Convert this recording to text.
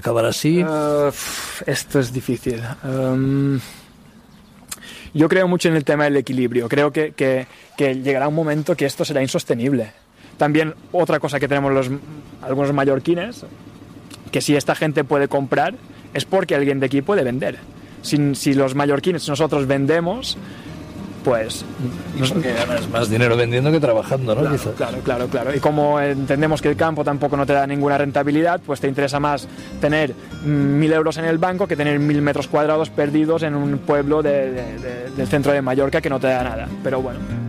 acabar así? Esto es difícil. Yo creo mucho en el tema del equilibrio. Creo que llegará un momento que esto será insostenible. También otra cosa que tenemos algunos mallorquines, que si esta gente puede comprar es porque alguien de aquí puede vender. Si los mallorquines nosotros vendemos, pues... Porque ganas más dinero vendiendo que trabajando, ¿no? Claro. Y como entendemos que el campo tampoco no te da ninguna rentabilidad, pues te interesa más tener 1.000 euros en el banco que tener 1.000 metros cuadrados perdidos en un pueblo del centro de Mallorca que no te da nada. Pero bueno...